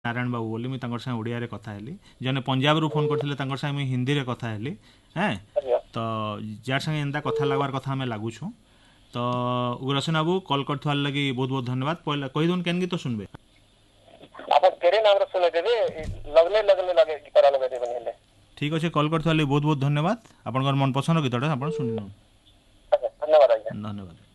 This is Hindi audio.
नारायण बाबू बोली मुझे संगे ओडिया कथा हेली जने पंजाब रु फोन करथिले तांकर संगे मुझे हिंदी रे कथा हेली हैं ଆଜ୍ଞା तो जार संगे एंता कथा लगवार कथा हमें लागुछु तो उग्रसेन बाबू कॉल करथवार लगी बहुत बहुत धन्यवाद पहले कहि दोन केन गीत सुनबे आप तेरे नाम रे सुने देबे लगने लगने लगे गिटार लगे देबे हेले ठीक अच्छे कॉल करथवार लगी बहुत बहुत धन्यवाद आपनकर मन पसंद गीतटा आपण सुनि धन्यवाद आज्ञा धन्यवाद।